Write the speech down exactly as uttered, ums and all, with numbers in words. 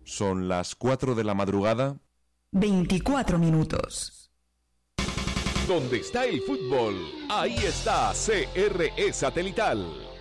Son las cuatro de la madrugada. veinticuatro minutos. Donde está el fútbol, ahí está C R E Satelital.